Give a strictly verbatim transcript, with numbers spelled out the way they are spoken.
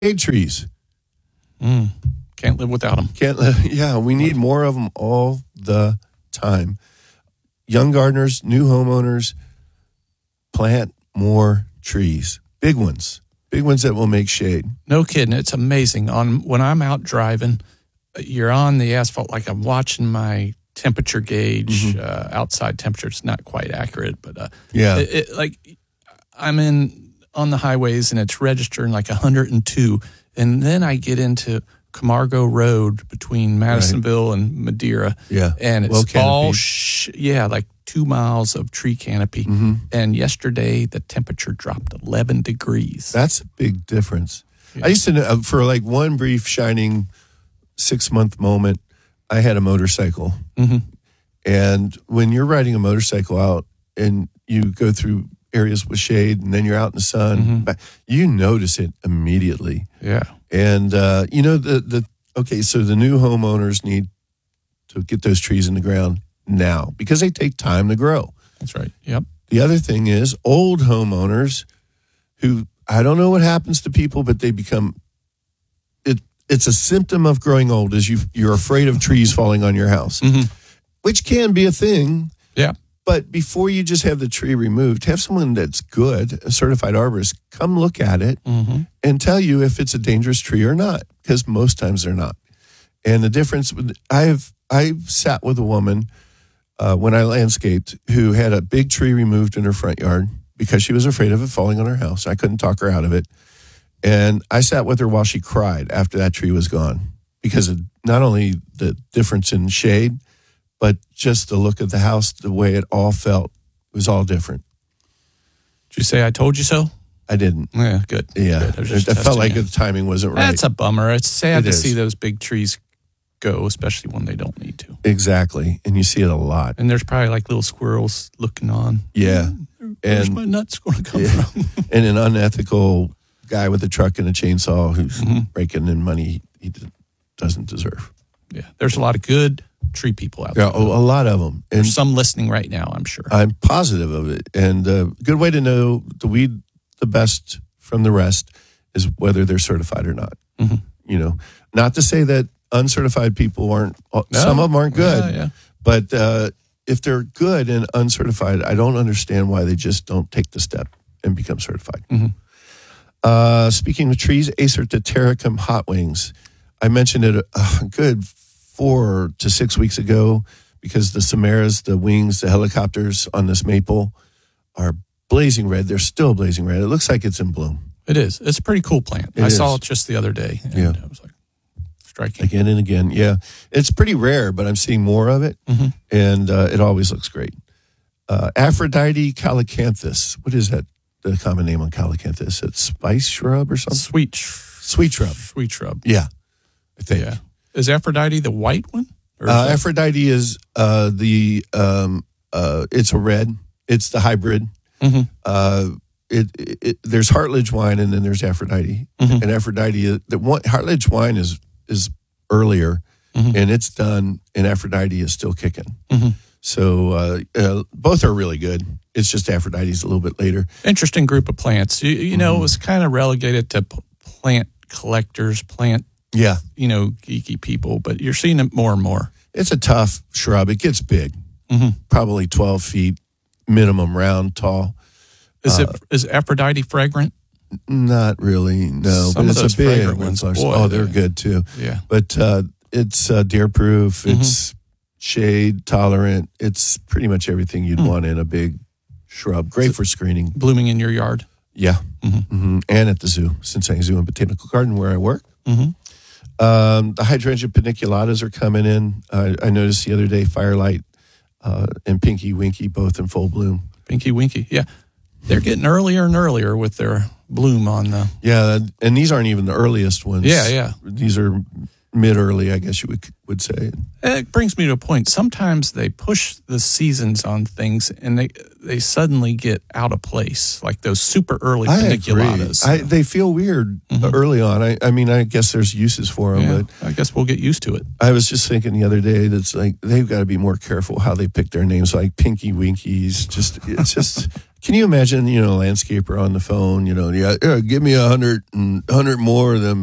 shade trees. Mm, can't live without them. Can't live. Yeah, we need more of them all the time. Young gardeners, new homeowners, plant more trees. Big ones. Big ones that will make shade. No kidding. It's amazing. On when I'm out driving, you're on the asphalt like I'm watching my temperature gauge, mm-hmm. uh, outside temperature. It's not quite accurate, but uh, yeah, it, it, like I'm in on the highways and it's registering like one hundred two, and then I get into Camargo Road between Madisonville right. and Madeira, yeah, and it's well all sh- yeah, like two miles of tree canopy. Mm-hmm. And yesterday the temperature dropped eleven degrees. That's a big difference. Yeah. I used to know, for like one brief shining six month moment, I had a motorcycle. Mm-hmm. And when you're riding a motorcycle out and you go through areas with shade and then you're out in the sun, mm-hmm. you notice it immediately. Yeah. And, uh, you know, the, the, okay, so the new homeowners need to get those trees in the ground now because they take time to grow. That's right. Yep. The other thing is old homeowners who, I don't know what happens to people, but they become, it. it's a symptom of growing old is you, you're afraid of trees falling on your house, mm-hmm. which can be a thing. Yeah. But before you just have the tree removed, have someone that's good, a certified arborist, come look at it mm-hmm. and tell you if it's a dangerous tree or not, because most times they're not. And the difference, I've I've sat with a woman uh, when I landscaped who had a big tree removed in her front yard because she was afraid of it falling on her house. I couldn't talk her out of it. And I sat with her while she cried after that tree was gone because of not only the difference in shade, but just the look of the house, the way it all felt, was all different. Did you say I told you so? I didn't. Yeah, good. Yeah, good. It, it felt like you. The timing wasn't right. That's a bummer. It's sad it to is. see those big trees go, especially when they don't need to. Exactly, and you see it a lot. And there's probably like little squirrels looking on. Yeah. Where's and, my nuts going to come yeah. from? And an unethical guy with a truck and a chainsaw who's mm-hmm. raking in money he doesn't deserve. Yeah, there's a lot of good tree people out there. there. Yeah, a lot of them. And there's some listening right now, I'm sure. I'm positive of it. And a good way to know the weed the best from the rest is whether they're certified or not. Mm-hmm. You know, not to say that uncertified people aren't, no. some of them aren't good, yeah, yeah. but uh, if they're good and uncertified, I don't understand why they just don't take the step and become certified. Mm-hmm. Uh, speaking of trees, Acer Deutericum hot wings. I mentioned it a good four to six weeks ago because the Samaras, the wings, the helicopters on this maple are blazing red. They're still blazing red. It looks like it's in bloom. It is. It's a pretty cool plant. It I is. saw it just the other day. And yeah. I was like, striking. Again and again. Yeah. It's pretty rare, but I'm seeing more of it. Mm-hmm. And uh, it always looks great. Uh, Aphrodite calycanthus. What is that? The common name on calycanthus? It's spice shrub or something? Sweet. Sweet shrub. Sweet shrub. Yeah. I think. Yeah. Is Aphrodite the white one? Or is Uh, that- Aphrodite is uh, the, um, uh, it's a red. It's the hybrid. Mm-hmm. Uh, it, it, it there's Hartlage wine and then there's Aphrodite. Mm-hmm. And Aphrodite, the one, Hartlage wine is is earlier mm-hmm. and it's done, and Aphrodite is still kicking. Mm-hmm. So uh, uh, both are really good. It's just Aphrodite's a little bit later. Interesting group of plants. You, you know, Mm-hmm. it was kind of relegated to p- plant collectors, plant, Yeah, you know, geeky people, but you're seeing it more and more. it's a tough shrub. It gets big, Mm-hmm. probably twelve feet minimum, round, tall. Is Uh, it is Aphrodite fragrant? Not really, no. Some but of it's those a big fragrant ones, one. boy, Oh, they're they- good too. Yeah. But uh, it's uh, deer proof. Mhm. It's shade tolerant. It's pretty much everything you'd Mm. want in a big shrub. Great for screening. Blooming in your yard. Yeah. Mhm. hmm And at the zoo, Cincinnati Zoo and Botanical Garden where I work. Mm-hmm. Um, the hydrangea paniculatas are coming in. Uh, I noticed the other day Firelight uh, and Pinky Winky both in full bloom. Pinky Winky. Yeah. They're getting earlier and earlier with their bloom on the. Yeah, and these aren't even the earliest ones. Yeah, yeah. These are mid-early, I guess you would would say. It brings me to a point. Sometimes they push the seasons on things and they they suddenly get out of place, like those super early I agree. paniculatas. I, they feel weird Mhm. early on. I, I mean, I guess there's uses for them, Yeah, but I guess we'll get used to it. I was just thinking the other day that's like they've got to be more careful how they pick their names, like Pinky Winkies. Just it's just Can you imagine, you know, a landscaper on the phone, you know, yeah, yeah give me a hundred and hundred more of them